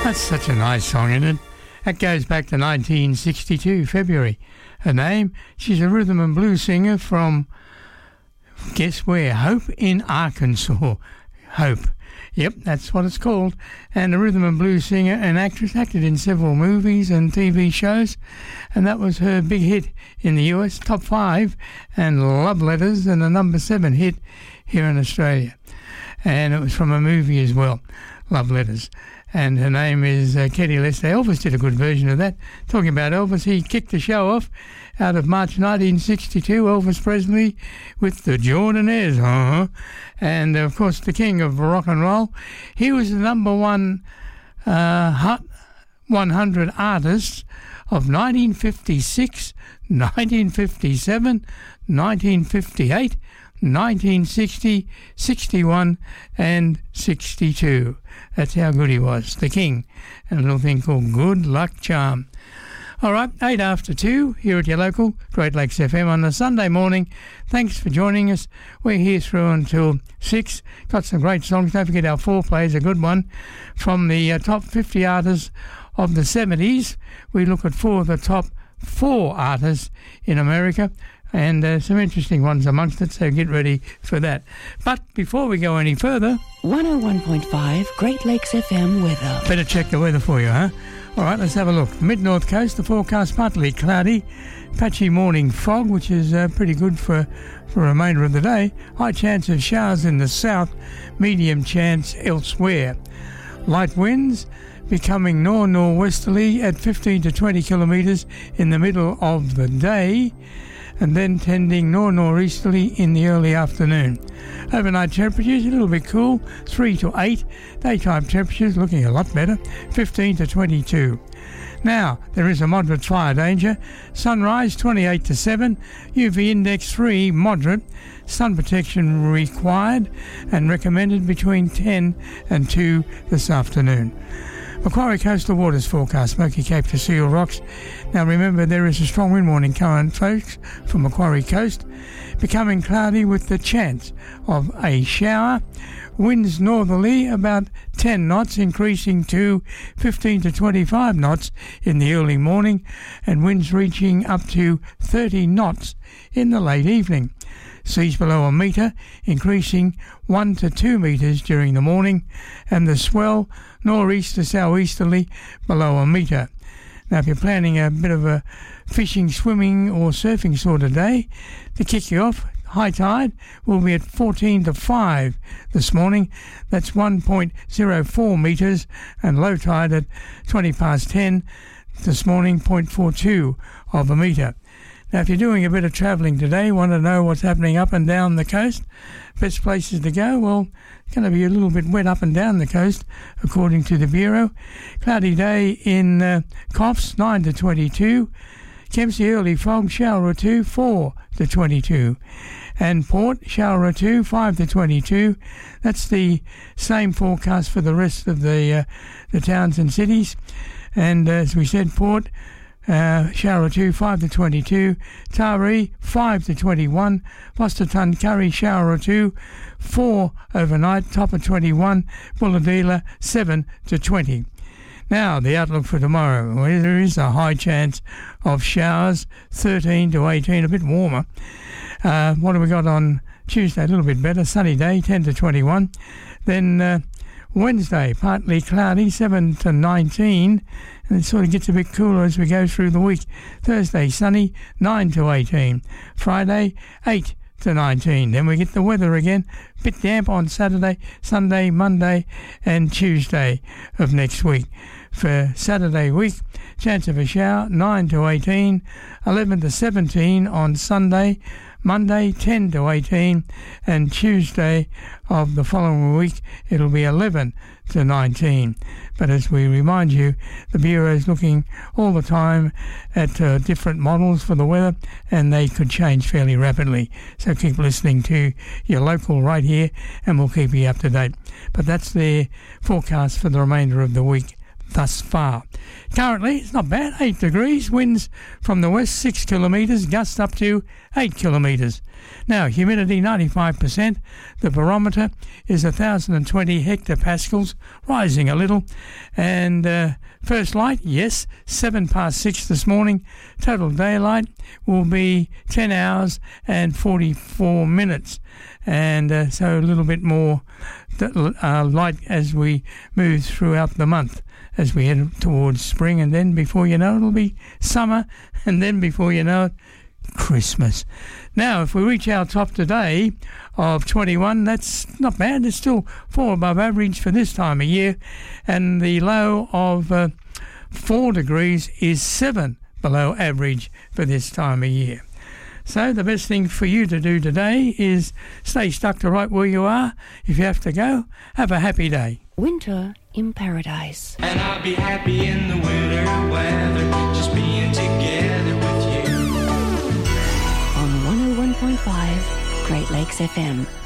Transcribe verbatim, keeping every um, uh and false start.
That's such a nice song, isn't it? That goes back to nineteen sixty-two, February. Her name, she's a rhythm and blues singer from, guess where? Hope in Arkansas. Hope. Yep, that's what it's called. And a rhythm and blues singer and actress, acted in several movies and T V shows. And that was her big hit in the U S, top five, and Love Letters, and a number seven hit here in Australia. And it was from a movie as well, Love Letters. And her name is uh, Katie Lester. Elvis did a good version of that. Talking about Elvis, he kicked the show off out of March nineteen sixty-two, Elvis Presley with the Jordanaires. Uh-huh. And, of course, the king of rock and roll. He was the number one uh, Hot one hundred artists of nineteen fifty-six, nineteen fifty-seven, nineteen fifty-eight, nineteen sixty, sixty-one, and sixty-two. That's how good he was, the king. And a little thing called Good Luck Charm. All right, eight after two here at your local Great Lakes F M on a Sunday morning. Thanks for joining us. We're here through until six. Got some great songs. Don't forget our foreplay is a good one. From the uh, top fifty artists of the seventies, we look at four of the top four artists in America. And uh, some interesting ones amongst it, so get ready for that. But before we go any further... one oh one point five Great Lakes F M weather. Better check the weather for you, huh? All right, let's have a look. Mid-North Coast, the forecast partly cloudy. Patchy morning fog, which is uh, pretty good for, for the remainder of the day. High chance of showers in the south, medium chance elsewhere. Light winds becoming nor-norwesterly at fifteen to twenty kilometres in the middle of the day, and then tending nor-northeasterly in the early afternoon. Overnight temperatures a little bit cool, three to eight. Daytime temperatures looking a lot better, fifteen to twenty-two. Now, there is a moderate fire danger. Sunrise twenty-eight to seven, U V index three, moderate. Sun protection required and recommended between ten and two this afternoon. Macquarie Coastal Waters forecast, Smoky Cape to Seal Rocks. Now remember, there is a strong wind warning current, folks, from Macquarie Coast. Becoming cloudy with the chance of a shower. Winds northerly about ten knots, increasing to fifteen to twenty-five knots in the early morning, and winds reaching up to thirty knots in the late evening. Seas below a metre, increasing one to two metres during the morning, and the swell nor'east to sou'easterly below a metre. Now, if you're planning a bit of a fishing, swimming or surfing sort of day, to kick you off, high tide will be at fourteen to five this morning. That's one point oh four metres, and low tide at twenty past ten this morning, zero point four two of a metre. Now, if you're doing a bit of travelling today, want to know what's happening up and down the coast, best places to go, well, it's going to be a little bit wet up and down the coast, according to the Bureau. Cloudy day in uh, Coffs, nine to twenty-two. Kempsey early fog, shower or two, four to twenty-two. And Port, shower or two, five to twenty-two. That's the same forecast for the rest of the, uh, the towns and cities. And uh, as we said, Port, Uh, shower or two, five to twenty-two. Taree, five to twenty-one. Foster Tuncurry, shower or two, four overnight, top of twenty-one. Bulladila, seven to twenty. Now, the outlook for tomorrow. Well, there is a high chance of showers, thirteen to eighteen, a bit warmer. Uh, what have we got on Tuesday? A little bit better. Sunny day, ten to twenty-one. Then uh, Wednesday, partly cloudy, seven to nineteen. And it sort of gets a bit cooler as we go through the week. Thursday, sunny, nine to eighteen. Friday, eight to nineteen. Then we get the weather again. Bit damp on Saturday, Sunday, Monday, and Tuesday of next week. For Saturday week, chance of a shower, nine to eighteen. eleven to seventeen on Sunday. Monday, ten to eighteen, and Tuesday of the following week, it'll be eleven to nineteen. But as we remind you, the Bureau is looking all the time at uh, different models for the weather, and they could change fairly rapidly. So keep listening to your local right here, and we'll keep you up to date. But that's their forecast for the remainder of the week thus far. Currently, it's not bad, eight degrees, winds from the west, six kilometres, gusts up to eight kilometres. Now, humidity ninety-five percent. The barometer is one thousand twenty hectopascals, rising a little. And uh, first light, yes, seven past six this morning. Total daylight will be ten hours and forty-four minutes. And uh, so a little bit more uh, light as we move throughout the month, as we head towards spring. And then before you know it, it'll be summer. And then before you know it, Christmas. Now, if we reach our top today of twenty-one, that's not bad. It's still four above average for this time of year. And the low of uh, four degrees is seven below average for this time of year. So the best thing for you to do today is stay stuck to right where you are. If you have to go, have a happy day. Winter in Paradise. And I'll be happy in the winter weather, just being together with you. On one oh one point five Great Lakes F M.